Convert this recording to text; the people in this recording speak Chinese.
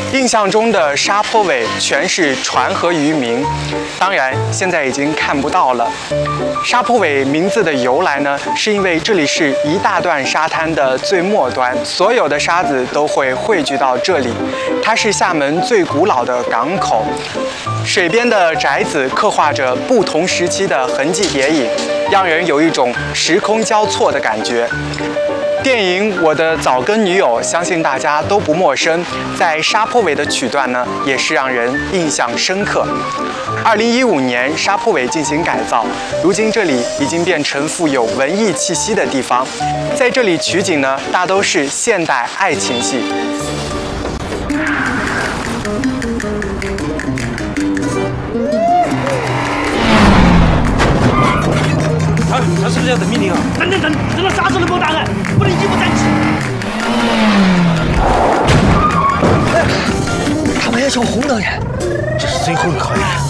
印象中的沙坡尾全是船和渔民，当然现在已经看不到了。沙坡尾名字的由来呢，是因为这里是一大段沙滩的最末端，所有的沙子都会汇聚到这里。它是厦门最古老的港口，水边的宅子刻画着不同时期的痕迹叠影，让人有一种时空交错的感觉。电影《我的早更女友》相信大家都不陌生，在沙坡尾的曲段呢，也是让人印象深刻。2015年，沙坡尾进行改造，如今这里已经变成富有文艺气息的地方。在这里取景呢，大都是现代爱情戏。 他是不是要等命令啊？等，等到啥时候能给我答案？不能一不站起。 他们要求红灯耶， 这是最后一个考验。